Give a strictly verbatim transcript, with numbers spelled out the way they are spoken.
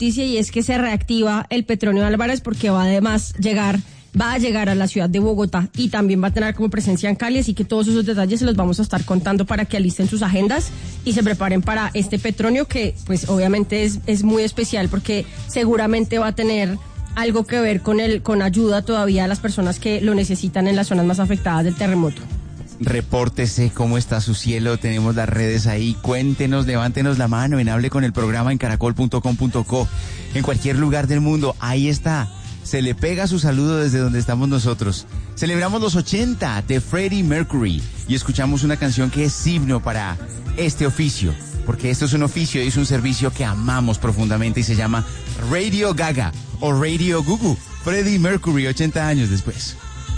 noticia y es que se reactiva el Petronio Álvarez porque va además llegar, va a llegar a la ciudad de Bogotá y también va a tener como presencia en Cali, así que todos esos detalles se los vamos a estar contando para que alisten sus agendas y se preparen para este Petronio que pues obviamente es, es muy especial porque seguramente va a tener algo que ver con el, con ayuda todavía a las personas que lo necesitan en las zonas más afectadas del terremoto. Repórtese cómo está su cielo, tenemos las redes ahí, cuéntenos, levántenos la mano en Hable con el Programa en caracol punto com punto co, en cualquier lugar del mundo, ahí está, se le pega su saludo desde donde estamos nosotros. Celebramos los ochenta de Freddie Mercury y escuchamos una canción que es himno para este oficio, porque esto es un oficio y es un servicio que amamos profundamente y se llama Radio Gaga o Radio Gugu. Freddie Mercury, ochenta años después.